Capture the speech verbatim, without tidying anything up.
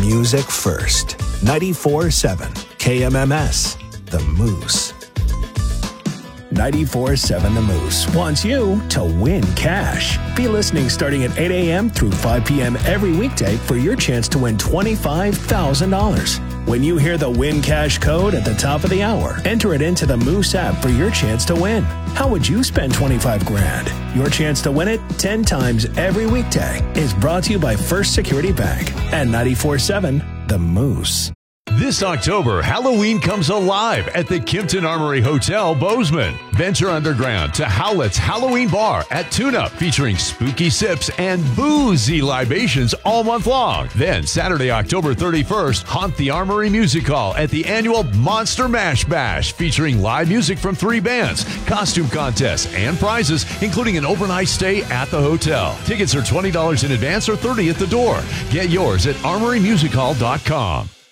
music first. ninety-four seven K M M S, The Moose. ninety-four seven The Moose wants you to win cash. Be listening starting at eight a.m. through five p.m. every weekday for your chance to win twenty-five thousand dollars. When you hear the Win Cash code at the top of the hour, enter it into the Moose app for your chance to win. How would you spend twenty-five grand? Your chance to win it ten times every weekday is brought to you by First Security Bank and ninety-four seven The Moose. This October, Halloween comes alive at the Kimpton Armory Hotel, Bozeman. Venture underground to Howlett's Halloween Bar at Tune-Up, featuring spooky sips and boozy libations all month long. Then, Saturday, October thirty-first, haunt the Armory Music Hall at the annual Monster Mash Bash, featuring live music from three bands, costume contests, and prizes, including an overnight stay at the hotel. Tickets are twenty dollars in advance or thirty dollars at the door. Get yours at armory music hall dot com.